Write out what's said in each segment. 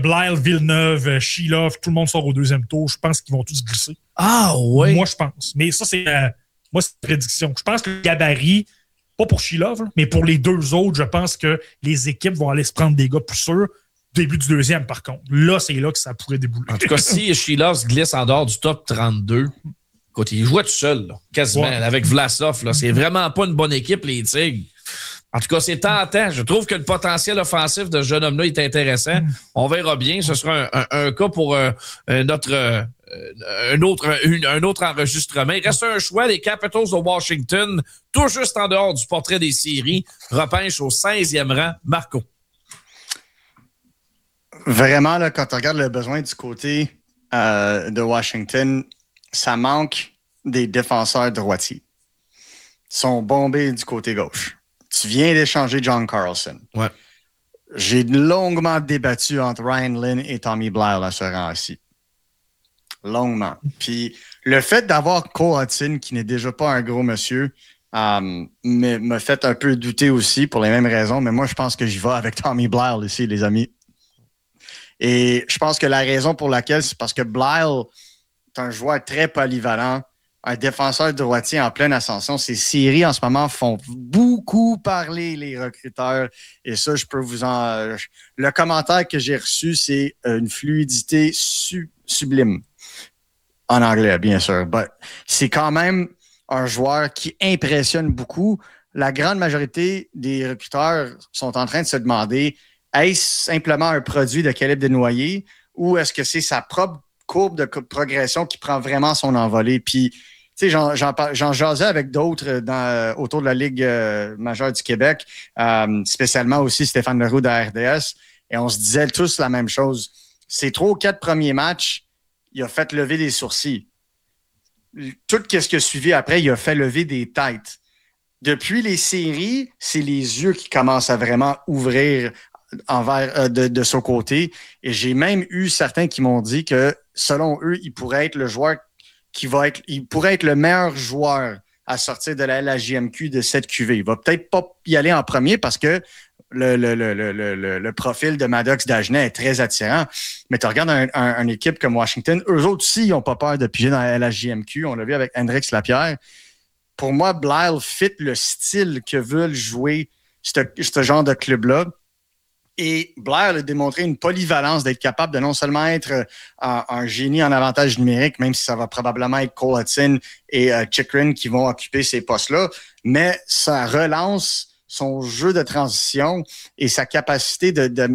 Blyle, Villeneuve, Sheilov, tout le monde sort au deuxième tour. Je pense qu'ils vont tous glisser. Ah oui? Moi, je pense. Mais ça, c'est une prédiction. Je pense que le gabarit, pas pour Sheilov, mais pour les deux autres, je pense que les équipes vont aller se prendre des gars plus sûrs. Début du deuxième, par contre. Là, c'est là que ça pourrait débouler. En tout cas, si Sheilov se glisse en dehors du top 32, écoute, il jouait tout seul, là, quasiment, avec Vlasov. Là. C'est vraiment pas une bonne équipe, les Tigres. En tout cas, c'est tentant. Je trouve que le potentiel offensif de ce jeune homme-là est intéressant. On verra bien. Ce sera un cas pour un autre enregistrement. Il reste un choix. Les Capitals de Washington, tout juste en dehors du portrait des séries, repêchent au 16e rang. Marco. Vraiment, là, quand on regarde le besoin du côté de Washington, ça manque des défenseurs droitiers. Ils sont bombés du côté gauche. Tu viens d'échanger John Carlson. Ouais. J'ai longuement débattu entre Ryan Lynn et Tommy Blyle à ce rang-ci. Longuement. Puis le fait d'avoir Cole Hudson, qui n'est déjà pas un gros monsieur, me fait un peu douter aussi pour les mêmes raisons. Mais moi, je pense que j'y vais avec Tommy Blyle ici, les amis. Et je pense que la raison pour laquelle, c'est parce que Blyle est un joueur très polyvalent, un défenseur droitier en pleine ascension. Ces séries, en ce moment, font beaucoup parler les recruteurs. Et ça, je peux vous en... Le commentaire que j'ai reçu, c'est une fluidité sublime. En anglais, bien sûr. But c'est quand même un joueur qui impressionne beaucoup. La grande majorité des recruteurs sont en train de se demander, est-ce simplement un produit de Caleb Desnoyers ou est-ce que c'est sa propre courbe de progression qui prend vraiment son envolée? Puis, tu sais, j'en jasais avec d'autres autour de la Ligue majeure du Québec, spécialement aussi Stéphane Leroux de la RDS, et on se disait tous la même chose. Ces 3 ou 4 premiers matchs, il a fait lever des sourcils. Tout ce qui a suivi après, il a fait lever des têtes. Depuis les séries, c'est les yeux qui commencent à vraiment ouvrir envers de son côté. Et j'ai même eu certains qui m'ont dit que, selon eux, il pourrait être le joueur il pourrait être le meilleur joueur à sortir de la LHJMQ de cette QV. Il va peut-être pas y aller en premier parce que le profil de Maddox Dagenet est très attirant. Mais tu regardes une équipe comme Washington, eux autres aussi, ils n'ont pas peur de piger dans la LHJMQ. On l'a vu avec Hendrix Lapierre. Pour moi, Blyle fit le style que veulent jouer ce genre de club-là. Et Blair a démontré une polyvalence d'être capable de non seulement être un génie en avantage numérique, même si ça va probablement être Cole Hudson et Chychrun qui vont occuper ces postes-là, mais ça relance son jeu de transition et sa capacité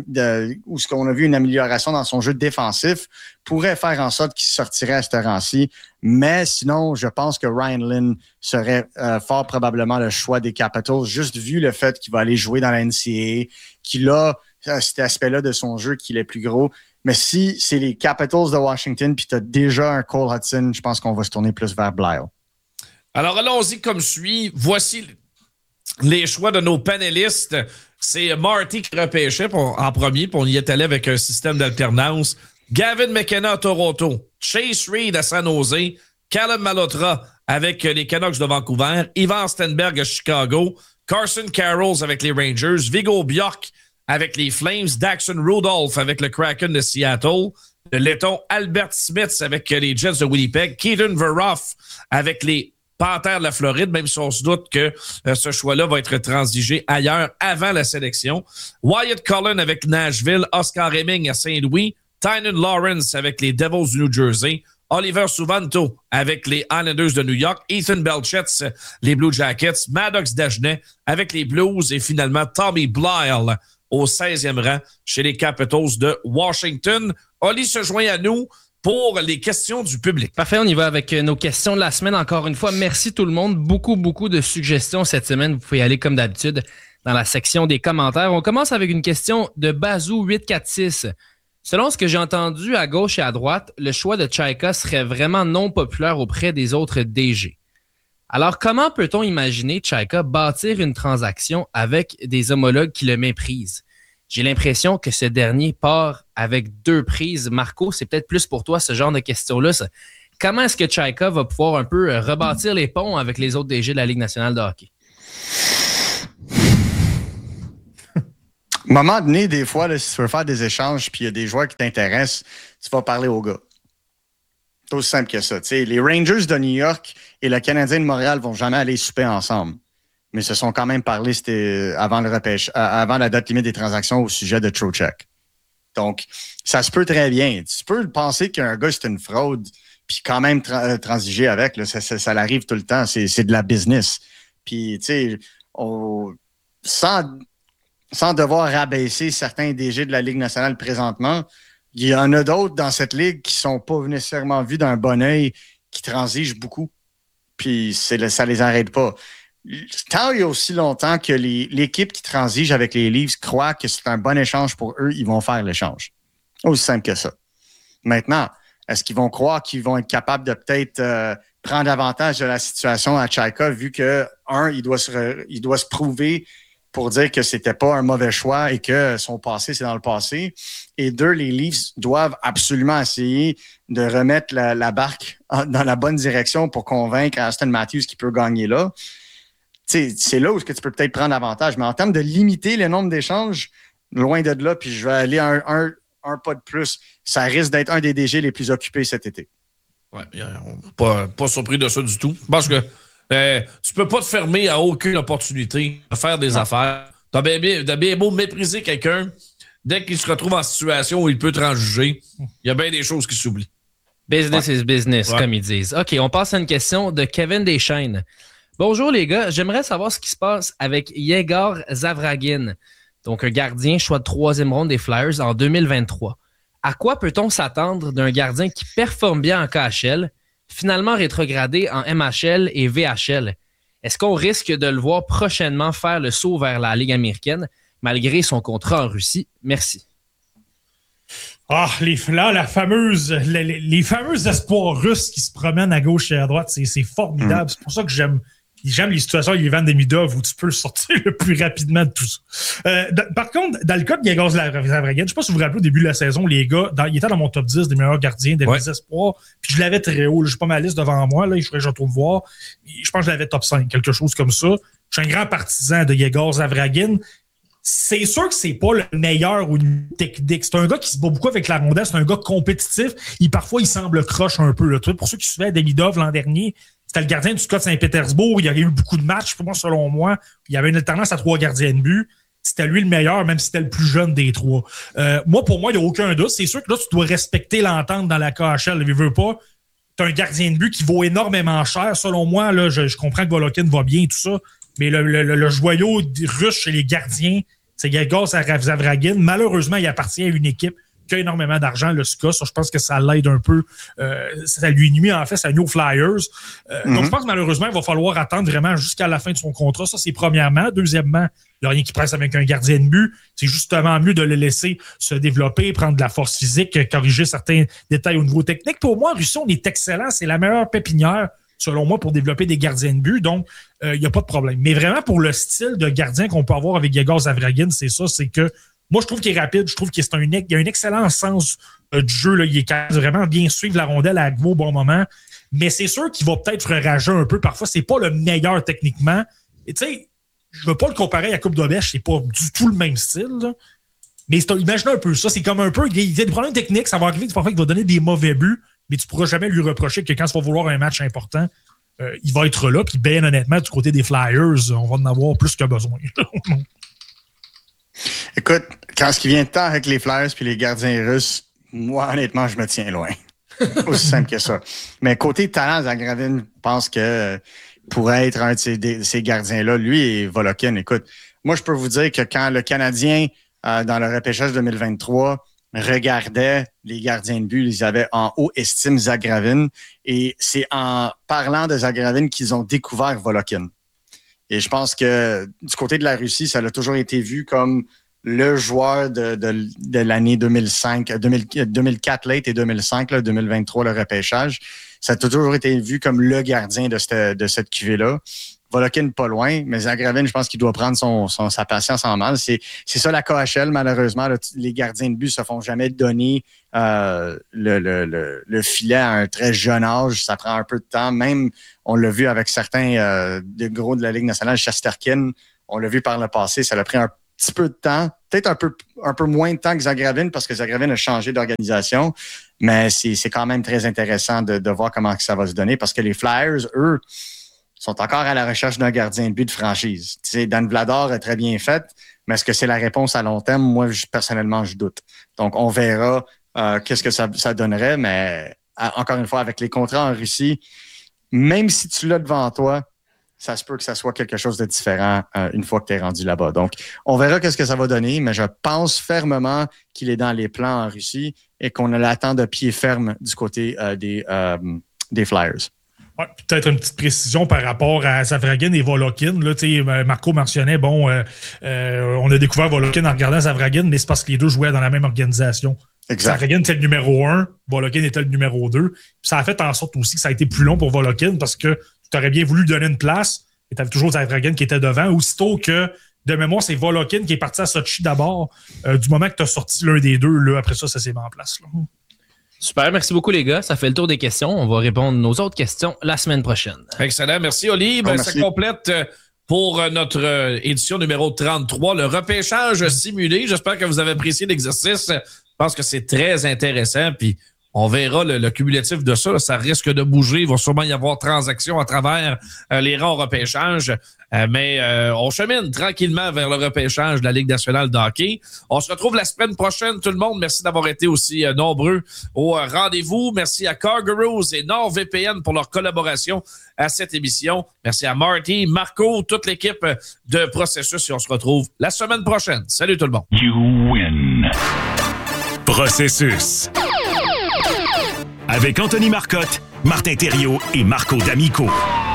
où ce qu'on a vu une amélioration dans son jeu défensif pourrait faire en sorte qu'il sortirait à ce rang-ci. Mais sinon, je pense que Ryan Lynn serait fort probablement le choix des Capitals, juste vu le fait qu'il va aller jouer dans la NCAA, qu'il a cet aspect-là de son jeu qui est plus gros. Mais si c'est les Capitals de Washington puis tu as déjà un Cole Hudson, je pense qu'on va se tourner plus vers Blyle. Alors, allons-y comme suit. Voici les choix de nos panélistes. C'est Marty qui repêchait en premier, puis on y est allé avec un système d'alternance. Gavin McKenna à Toronto, Chase Reed à San Jose, Callum Malhotra avec les Canucks de Vancouver, Ivan Stenberg à Chicago, Carson Carrolls avec les Rangers, Viggo Bjork avec les Flames, Daxon Rudolph avec le Kraken de Seattle, le Letton Albert Smith avec les Jets de Winnipeg, Keaton Veroff avec les Panthers de la Floride, même si on se doute que ce choix-là va être transigé ailleurs avant la sélection. Wyatt Cullen avec Nashville, Oscar Hemming à Saint-Louis, Tynan Lawrence avec les Devils du New Jersey, Oliver Suvanto avec les Islanders de New York, Ethan Belchetz, les Blue Jackets, Maddox Dagenet avec les Blues et finalement Tommy Blyle au 16e rang chez les Capitals de Washington. Oli se joint à nous pour les questions du public. Parfait, on y va avec nos questions de la semaine. Encore une fois, merci tout le monde. Beaucoup de suggestions cette semaine. Vous pouvez aller comme d'habitude dans la section des commentaires. On commence avec une question de Bazou846. Selon ce que j'ai entendu à gauche et à droite, le choix de Chaika serait vraiment non populaire auprès des autres DG. Alors, comment peut-on imaginer Chaika bâtir une transaction avec des homologues qui le méprisent? J'ai l'impression que ce dernier part avec 2 prises. Marco, c'est peut-être plus pour toi ce genre de questions-là. Comment est-ce que Chaika va pouvoir un peu rebâtir les ponts avec les autres DG de la Ligue nationale de hockey? À un moment donné, des fois, là, si tu veux faire des échanges puis il y a des joueurs qui t'intéressent, tu vas parler aux gars. C'est aussi simple que ça. T'sais, les Rangers de New York et le Canadien de Montréal vont jamais aller souper ensemble. Mais se sont quand même parlé avant la date limite des transactions au sujet de Trocheck. Donc, ça se peut très bien. Tu peux penser qu'un gars, c'est une fraude, puis quand même transiger avec. Là, ça l'arrive tout le temps. C'est de la business. Puis, tu sais, sans devoir rabaisser certains DG de la Ligue nationale présentement, il y en a d'autres dans cette ligue qui sont pas nécessairement vus d'un bon œil, qui transigent beaucoup. Puis ça les arrête pas. Tant il y a aussi longtemps que l'équipe qui transige avec les Leafs croit que c'est un bon échange pour eux, ils vont faire l'échange. Aussi simple que ça. Maintenant, est-ce qu'ils vont croire qu'ils vont être capables de peut-être prendre avantage de la situation à Tchaïka, vu que, il doit se prouver pour dire que c'était pas un mauvais choix et que son passé, c'est dans le passé. Et deux, les Leafs doivent absolument essayer de remettre la barque dans la bonne direction pour convaincre Auston Matthews qu'il peut gagner là. T'sais, c'est là où tu peux peut-être prendre avantage. Mais en termes de limiter le nombre d'échanges, loin de là, puis je vais aller un pas de plus, ça risque d'être un des DG les plus occupés cet été. Ouais, pas surpris de ça du tout. Parce que tu peux pas te fermer à aucune opportunité de faire des affaires. T'as bien beau mépriser quelqu'un, dès qu'il se retrouve en situation où il peut te juger, il y a bien des choses qui s'oublient. Business is business, comme ils disent. OK, on passe à une question de Kevin Deschaines. Bonjour les gars, j'aimerais savoir ce qui se passe avec Yegor Zavragin, donc un gardien choix de 3e ronde des Flyers en 2023. À quoi peut-on s'attendre d'un gardien qui performe bien en KHL, finalement rétrogradé en MHL et VHL? Est-ce qu'on risque de le voir prochainement faire le saut vers la Ligue américaine, malgré son contrat en Russie? Merci. Ah, les fameux espoirs russes qui se promènent à gauche et à droite, c'est formidable. C'est pour ça que j'aime les situations avec Ivan Demidov où tu peux sortir le plus rapidement de tout ça. Par contre, dans le cas de Yegor Zavragin, je ne sais pas si vous vous rappelez au début de la saison, les gars, il était dans mon top 10 des meilleurs gardiens, des meilleurs espoirs, puis je l'avais très haut. Je n'ai pas ma liste devant moi, là, je retourne voir. Je pense que je l'avais top 5, quelque chose comme ça. Je suis un grand partisan de Yegor Zavragin. C'est sûr que c'est pas le meilleur ou une technique. C'est un gars qui se bat beaucoup avec la rondelle. C'est un gars compétitif. Parfois, il semble croche un peu. Là. Pour ceux qui suivaient Demidov l'an dernier, c'était le gardien du SKA Saint-Pétersbourg. Il y avait eu beaucoup de matchs. Pour moi, selon moi, il y avait une alternance à 3 gardiens de but. C'était lui le meilleur, même si c'était le plus jeune des 3. Pour moi, il n'y a aucun doute. C'est sûr que là, tu dois respecter l'entente dans la KHL. Il veut pas. Tu as un gardien de but qui vaut énormément cher. Selon moi, là, je comprends que Volokin va bien et tout ça. Mais le joyau russe chez les gardiens, c'est Yegor Zavragin. Malheureusement, il appartient à une équipe qui a énormément d'argent, le SKA. Ça, je pense que ça l'aide un peu. Ça lui nuit, en fait, ça nuit aux Flyers. Donc, je pense que malheureusement, il va falloir attendre vraiment jusqu'à la fin de son contrat. Ça, c'est premièrement. Deuxièmement, il n'y a rien qui presse avec un gardien de but. C'est justement mieux de le laisser se développer, prendre de la force physique, corriger certains détails au niveau technique. Pour moi, en Russie, on est excellent. C'est la meilleure pépinière, selon moi, pour développer des gardiens de but. Donc, il n'y a pas de problème. Mais vraiment, pour le style de gardien qu'on peut avoir avec Yegor Zavragin, c'est que moi, je trouve qu'il est rapide. Je trouve qu'il y a un excellent sens du jeu. Là. Il est capable de vraiment bien suivre la rondelle à au bon moment. Mais c'est sûr qu'il va peut-être rager un peu. Parfois, c'est pas le meilleur techniquement. Et tu sais, je veux pas le comparer à la Coupe d'Auberge. C'est pas du tout le même style. Là. Mais imaginez un peu ça. C'est comme un peu... Il y a des problèmes techniques. Ça va arriver parfois qu'il va donner des mauvais buts. Mais tu pourras jamais lui reprocher que quand il va vouloir un match important, il va être là. Puis bien honnêtement, du côté des Flyers, on va en avoir plus que besoin. Écoute, quand ce qui vient de temps avec les Flyers puis les gardiens russes, moi, honnêtement, je me tiens loin. Aussi simple que ça. Mais côté talent, Zagrabin pense que pourrait être un de ces gardiens-là. Lui et Volokin, écoute, moi, je peux vous dire que quand le Canadien, dans le repêchage 2023, regardait les gardiens de but, ils avaient en haut estime Zagrabin. Et c'est en parlant de Zagrabin qu'ils ont découvert Volokin. Et je pense que du côté de la Russie, ça a toujours été vu comme le joueur de l'année 2004 late et 2005, là, 2023, le repêchage. Ça a toujours été vu comme le gardien de cette cuvée-là. Volokin pas loin, mais Zagrabin, je pense qu'il doit prendre sa patience en main. C'est ça la KHL, malheureusement. Là, les gardiens de but se font jamais donner le filet à un très jeune âge. Ça prend un peu de temps. Même, on l'a vu avec certains des gros de la Ligue nationale, Shesterkin, on l'a vu par le passé, ça a pris petit peu de temps, peut-être un peu moins de temps que Zagravin parce que Zagravin a changé d'organisation, mais c'est quand même très intéressant de voir comment ça va se donner parce que les Flyers, eux, sont encore à la recherche d'un gardien de but de franchise. Tu sais, Dan Vladar est très bien fait, mais est-ce que c'est la réponse à long terme? Moi, personnellement, je doute. Donc, on verra qu'est-ce que ça donnerait, mais encore une fois, avec les contrats en Russie, même si tu l'as devant toi, ça se peut que ça soit quelque chose de différent une fois que tu es rendu là-bas. Donc, on verra qu'est-ce que ça va donner, mais je pense fermement qu'il est dans les plans en Russie et qu'on l'attend de pied ferme du côté des Flyers. Ouais, peut-être une petite précision par rapport à Zavragin et Volokin. Là, Marco mentionnait, on a découvert Volokin en regardant Zavragin, mais c'est parce que les deux jouaient dans la même organisation. Exact. Zavragin était le numéro 1, Volokin était le numéro 2. Puis ça a fait en sorte aussi que ça a été plus long pour Volokin parce que tu aurais bien voulu lui donner une place et tu avais toujours Zavragin qui était devant. Aussitôt que, de mémoire, c'est Volokin qui est parti à Sochi d'abord. Du moment que tu as sorti l'un des deux, là, après ça s'est mis en place. Là. Super, merci beaucoup les gars. Ça fait le tour des questions. On va répondre à nos autres questions la semaine prochaine. Excellent, merci Oli. Ça complète pour notre édition numéro 33, le repêchage simulé. J'espère que vous avez apprécié l'exercice. Je pense que c'est très intéressant. Puis on verra le cumulatif de ça. Là, ça risque de bouger. Il va sûrement y avoir transactions à travers les rangs au repêchage. Mais on chemine tranquillement vers le repêchage de la Ligue nationale de hockey. On se retrouve la semaine prochaine, tout le monde. Merci d'avoir été aussi nombreux au rendez-vous. Merci à Cargaroos et NordVPN pour leur collaboration à cette émission. Merci à Marty, Marco, toute l'équipe de Processus et on se retrouve la semaine prochaine. Salut tout le monde. You win. Processus. Avec Anthony Marcotte, Martin Thériault et Marco D'Amico.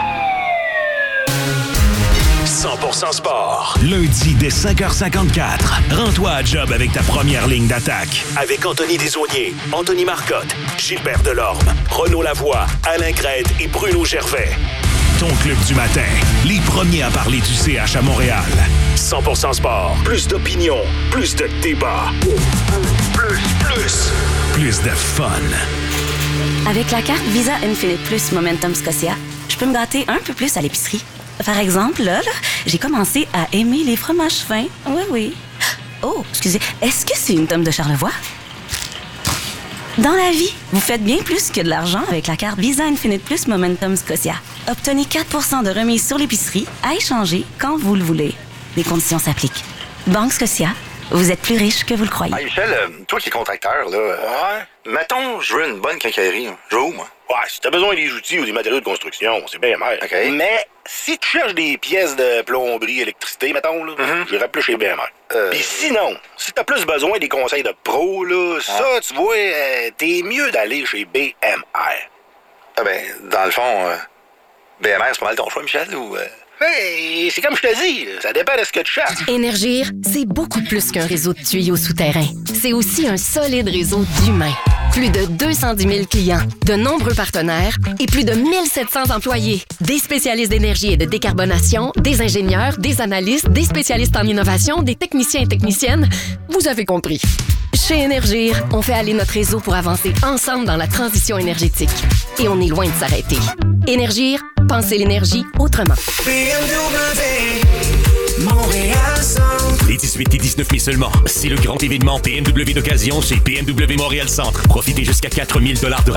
100% sport. Lundi dès 5h54. Rends-toi à job avec ta première ligne d'attaque. Avec Anthony Desaulniers, Anthony Marcotte, Gilbert Delorme, Renaud Lavoie, Alain Crête et Bruno Gervais. Ton club du matin. Les premiers à parler du CH à Montréal. 100% sport. Plus d'opinion. Plus de débat. Plus de fun. Avec la carte Visa Infinite Plus Momentum Scotia, je peux me gâter un peu plus à l'épicerie. Par exemple, là, j'ai commencé à aimer les fromages fins. Oui. Oh, excusez, est-ce que c'est une tome de Charlevoix? Dans la vie, vous faites bien plus que de l'argent avec la carte Visa Infinite Plus Momentum Scotia. Obtenez 4% de remise sur l'épicerie à échanger quand vous le voulez. Les conditions s'appliquent. Banque Scotia, vous êtes plus riche que vous le croyez. Hey Michel, toi qui es contracteur, là, mettons, je veux une bonne quincaillerie. Je veux où, moi? Ouais, si t'as besoin des outils ou des matériaux de construction, c'est bien BMR. OK. Mais si tu cherches des pièces de plomberie, électricité, mettons, là, j'irais plus chez BMR. Puis sinon, si t'as plus besoin des conseils de pro, là, ça, tu vois, t'es mieux d'aller chez BMR. Ah ben, dans le fond, BMR, c'est pas mal ton choix, Michel, ou... Hey, c'est comme je te dis, ça dépend de ce que tu cherches. Énergir, c'est beaucoup plus qu'un réseau de tuyaux souterrains. C'est aussi un solide réseau d'humains. Plus de 210 000 clients, de nombreux partenaires et plus de 1700 employés. Des spécialistes d'énergie et de décarbonation, des ingénieurs, des analystes, des spécialistes en innovation, des techniciens et techniciennes. Vous avez compris. Chez Énergir, on fait aller notre réseau pour avancer ensemble dans la transition énergétique. Et on est loin de s'arrêter. Énergir, pensez l'énergie autrement. Les 18 et 19 mai seulement. C'est le grand événement BMW d'occasion chez BMW Montréal Centre. Profitez jusqu'à 4 000 $ de